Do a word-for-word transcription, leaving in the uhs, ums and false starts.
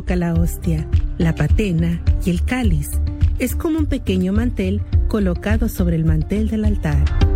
coloca la hostia, la patena y el cáliz. Es como un pequeño mantel colocado sobre el mantel del altar.